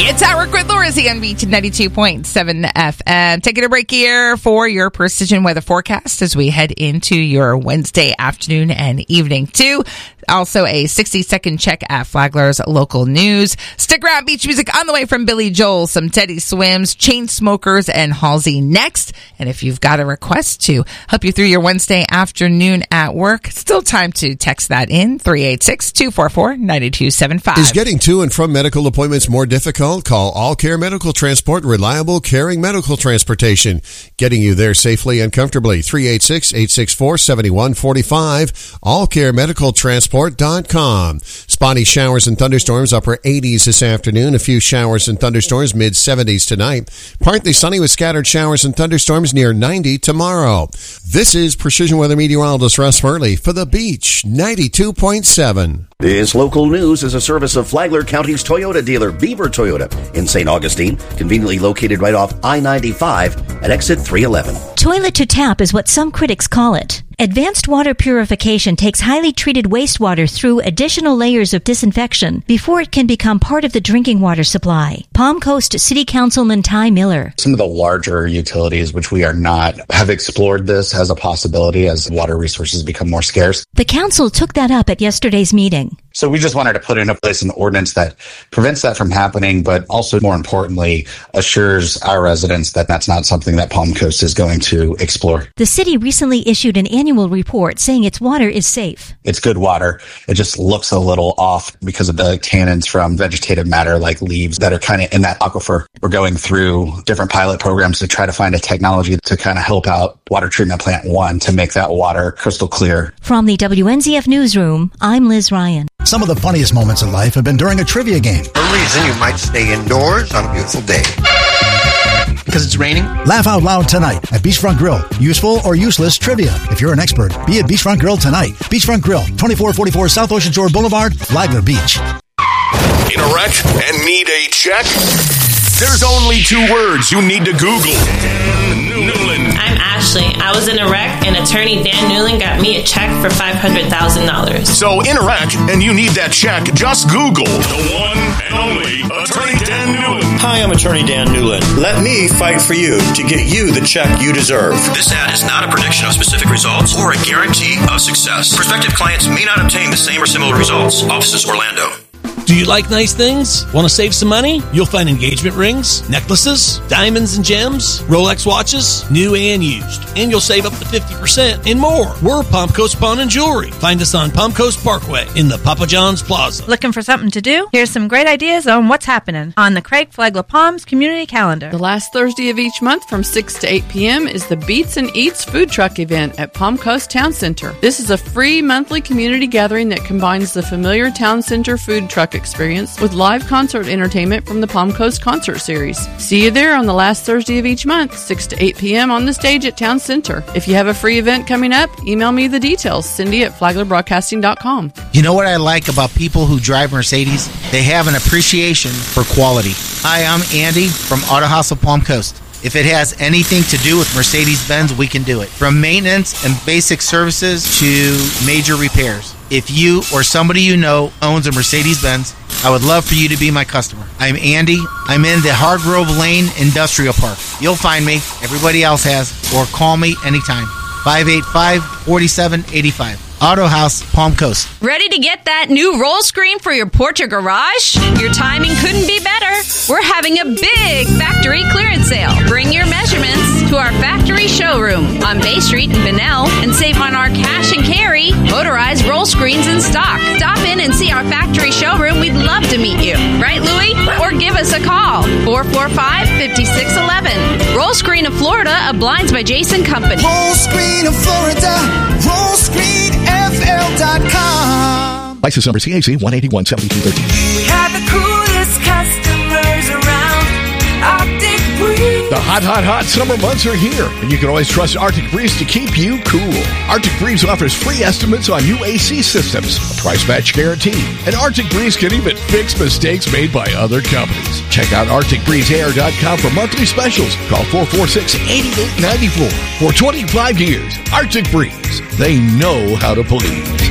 It's At Work with Lori on Beach 92.7 FM. Taking a break here for your precision weather forecast as we head into your Wednesday afternoon and evening too. Also a 60-second check at Flagler's local news. Stick around, beach music on the way from Billy Joel, some Teddy Swims, Chainsmokers, and Halsey next. And if you've got a request to help you through your Wednesday afternoon at work, still time to text that in, 386-244-9275. Is getting to and from medical appointments more difficult? Call All Care Medical Transport, reliable, caring medical transportation. Getting you there safely and comfortably. 386-864-7145. AllCareMedicalTransport.com. Spotty showers and thunderstorms, upper 80s this afternoon. A few showers and thunderstorms, mid 70s tonight. Partly sunny with scattered showers and thunderstorms, near 90 tomorrow. This is Precision Weather Meteorologist Russ Hurley for The Beach 92.7. This local news is a service of Flagler County's Toyota dealer, Beaver Toyota, in St. Augustine, conveniently located right off I-95 at exit 311. Toilet to tap is what some critics call it. Advanced water purification takes highly treated wastewater through additional layers of disinfection before it can become part of the drinking water supply. Palm Coast City Councilman Ty Miller. Some of the larger utilities, which we are not, have explored this as a possibility as water resources become more scarce. The council took that up at yesterday's meeting. So we just wanted to put into place an ordinance that prevents that from happening, but also, more importantly, assures our residents that that's not something that Palm Coast is going to explore. The city recently issued an annual report saying its water is safe. It's good water. It just looks a little off because of the tannins from vegetative matter like leaves that are kind of in that aquifer. We're going through different pilot programs to try to find a technology to kind of help out Water Treatment Plant 1 to make that water crystal clear. From the WNZF Newsroom, I'm Liz Ryan. Some of the funniest moments in life have been during a trivia game. For a reason, you might stay indoors on a beautiful day. Because it's raining? Laugh out loud tonight at Beachfront Grill. Useful or useless trivia. If you're an expert, be at Beachfront Grill tonight. Beachfront Grill, 2444 South Ocean Shore Boulevard, Flagler Beach. In a wreck and need a check? There's only two words you need to Google. Newland. I'm Ashley. I was in a wreck, and attorney Dan Newland got me a check for $500,000. So in a wreck and you need that check, just Google the one and only attorney Dan Newland. Hi, I'm attorney Dan Newland. Let me fight for you to get you the check you deserve. This ad is not a prediction of specific results or a guarantee of success. Prospective clients may not obtain the same or similar results. Offices Orlando. Do you like nice things? Want to save some money? You'll find engagement rings, necklaces, diamonds and gems, Rolex watches, new and used. And you'll save up to 50% and more. We're Palm Coast Pawn and Jewelry. Find us on Palm Coast Parkway in the Papa John's Plaza. Looking for something to do? Here's some great ideas on what's happening on the Craig Flagler Palms Community Calendar. The last Thursday of each month from 6 to 8 p.m. is the Beats and Eats food truck event at Palm Coast Town Center. This is a free monthly community gathering that combines the familiar Town Center food truck experience with live concert entertainment from the Palm Coast Concert Series. See you there on the last Thursday of each month, 6 to 8 p.m. on the stage at Town Center. If you have a free event coming up, email me the details, Cindy@FlaglerBroadcasting.com. You know what I like about people who drive Mercedes? They have an appreciation for quality. Hi, I'm Andy from Auto House of Palm Coast. If it has anything to do with Mercedes-Benz, we can do it. From maintenance and basic services to major repairs. If you or somebody you know owns a Mercedes-Benz, I would love for you to be my customer. I'm Andy. I'm in the Hargrove Lane Industrial Park. You'll find me. Everybody else has. Or call me anytime. 585-4785. Auto House, Palm Coast. Ready to get that new roll screen for your porch or garage? Your timing couldn't be better. We're having a big factory clearance sale. Bring your measurements to our factory showroom on Bay Street in Bunnell and save on our cash and carry motorized roll screens in stock. Stop in and see our factory showroom. We'd love to meet you. Right, Louie? Or give us a call. 445-5611. Roll Screen of Florida, a Blinds by Jason company. Roll Screen of Florida. Roll Screen FL.com. License number CAC 1817213. We have the coolest customers around. Arctic Breeze. The hot summer months are here, and you can always trust Arctic Breeze to keep you cool. Arctic Breeze offers free estimates on new AC systems, a price match guarantee, and Arctic Breeze can even fix mistakes made by other companies. Check out ArcticBreezeAir.com for monthly specials. Call 446-8894. For 25 years, Arctic Breeze. They know how to please.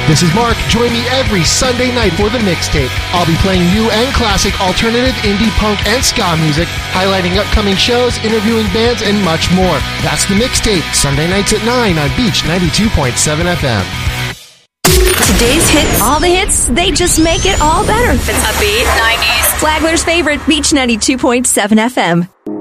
This is Mark. Join me every Sunday night for the mixtape. I'll be playing new and classic alternative, indie, punk, and ska music, highlighting upcoming shows, interviewing bands, and much more. That's the mixtape, Sunday nights at 9 on Beach 92.7 FM. Today's hits, all the hits, they just make it all better. If it's upbeat, 90s. Flagler's favorite, Beach 92.7 FM.